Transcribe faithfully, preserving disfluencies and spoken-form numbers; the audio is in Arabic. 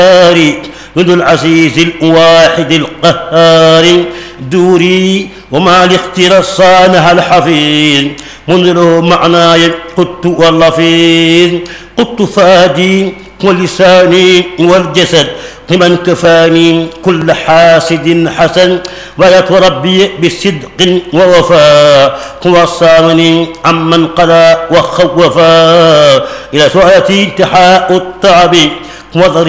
من العزيز الواحد القهار دوري وما الاختيار صانها الحفيظ منذ معناي قدت واللفيظ قدت فادي ولساني والجسد لمن كفاني كل حاسد حسن ويت ربي بصدق ووفاء وصامني عمن قلى وخوفا إلى سؤالتي انتحاء التعب وضري